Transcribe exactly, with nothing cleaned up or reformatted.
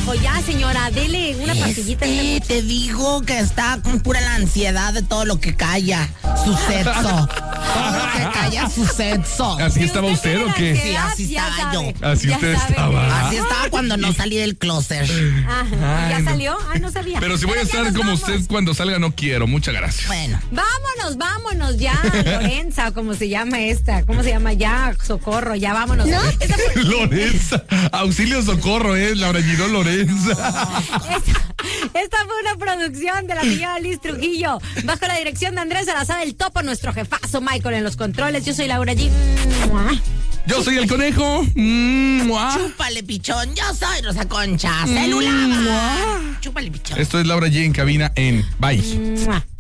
trabajo. Ya, señora, dele una pastillita. Sí, te digo que está con pura la ansiedad de todo lo que calla su sexo. Todo lo que calla su sexo. ¿Así estaba usted o qué? Sí, así Ya estaba sabe. yo. Así Ya usted sabe. estaba. Así estaba cuando no salí del closet. Ajá. ¿Ya Ay, no. salió? Ah, no sabía. Pero si voy a ya estar nos como vamos. usted cuando salga, no quiero. Muchas gracias. Bueno. Vámonos, vámonos ya, Lorenza, o como se llama esta. ¿Cómo se llama? Ya, Socorro, ya vámonos. ¿No? Esta fue, Lorenza. Auxilio, socorro, es Laura Girón Lorenza. esta, esta fue una producción de la señora Liz Trujillo, bajo la dirección de Andrés Salazar el Topo, nuestro jefazo Michael en los controles. Yo soy Laura G. Yo soy el conejo. ¡Mua! Chúpale, pichón. Yo soy Rosa Concha. Celular. Chúpale, pichón. Esto es Laura G en cabina en Bye. Mua.